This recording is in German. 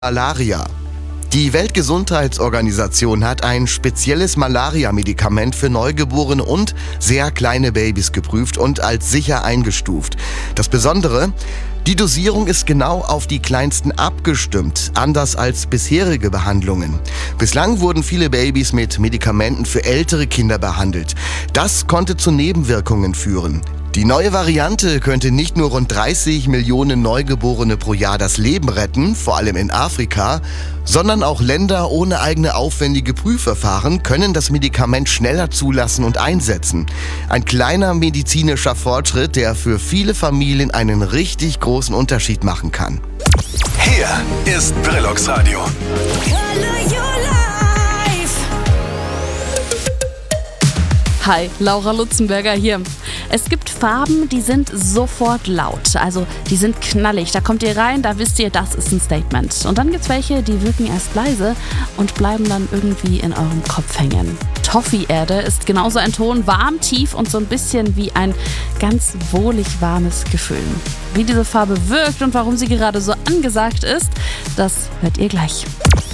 Malaria. Die Weltgesundheitsorganisation hat ein spezielles Malaria-Medikament für Neugeborene und sehr kleine Babys geprüft und als sicher eingestuft. Das Besondere: die Dosierung ist genau auf die Kleinsten abgestimmt, anders als bisherige Behandlungen. Bislang wurden viele Babys mit Medikamenten für ältere Kinder behandelt. Das konnte zu Nebenwirkungen führen. Die neue Variante könnte nicht nur rund 30 Millionen Neugeborene pro Jahr das Leben retten, vor allem in Afrika, sondern auch Länder ohne eigene aufwendige Prüfverfahren können das Medikament schneller zulassen und einsetzen. Ein kleiner medizinischer Fortschritt, der für viele Familien einen richtig großen Unterschied machen kann. Hier ist Brillocks Radio. Hi, Laura Lutzenberger hier. Es gibt Farben, die sind sofort laut, also die sind knallig. Da kommt ihr rein, da wisst ihr, das ist ein Statement. Und dann gibt's welche, die wirken erst leise und bleiben dann irgendwie in eurem Kopf hängen. Toffee-Erde ist genauso ein Ton, warm, tief und so ein bisschen wie ein ganz wohlig warmes Gefühl. Wie diese Farbe wirkt und warum sie gerade so angesagt ist, das hört ihr gleich.